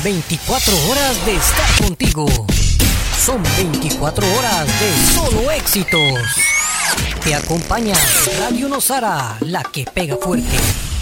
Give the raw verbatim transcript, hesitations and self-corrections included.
veinticuatro horas de estar contigo. Son veinticuatro horas de solo éxitos. Te acompaña Radio Nosara, la que pega fuerte.